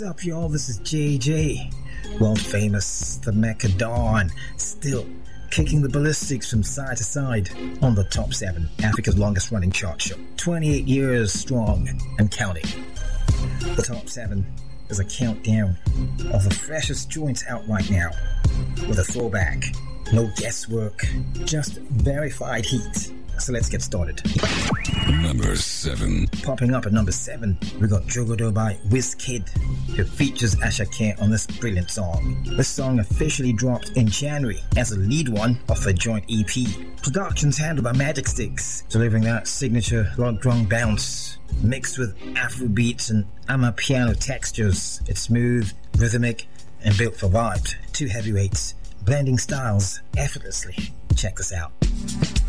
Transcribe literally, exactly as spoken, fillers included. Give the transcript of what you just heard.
What's up, y'all? This is J J, world famous, the Mecca Dawn, still kicking the ballistics from side to side on the Top seven, Africa's longest running chart show. twenty-eight years strong and counting. The Top seven is a countdown of the freshest joints out right now, with a throwback, no guesswork, just verified heat. So let's get started. Number seven. Popping up at number seven, we got Jogodo by Wizkid, who features Ashake on this brilliant song. This song officially dropped in January as a lead one of a joint E P. Production's handled by Magic Sticks, delivering that signature log drum bounce, mixed with Afro beats and amapiano textures. It's smooth, rhythmic, and built for vibes. Two heavyweights, blending styles effortlessly. Check this out.